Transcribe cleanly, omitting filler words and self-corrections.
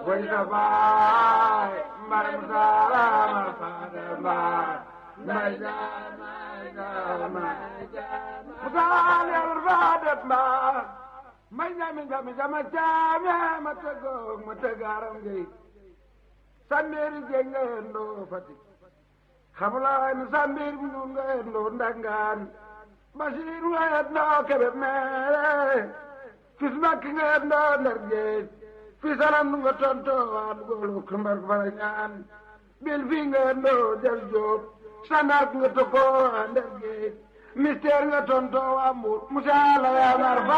koy sa baay mbay mu saama faade mbaay mbay jaama jaama mu saaleel faade mbaay mbay jaami jaami jaama jaame ma tegoog ma tegaaram gay sambeeri jeeg nga yendoo Fatick xamulaay na sambeeri bu ñuul nga yendoo Ndangaan Basiir nga yendoo Kebe meere fis Makki nga yendoo Ndar géej fi salam nga tontoo waa dugoolu kumbar fara ñaan bil fii nga yendoo Jal Joob sandaak nga tokkoo waa Ndar géej mystère nga tontoo waa Mbuur musaala yaa nar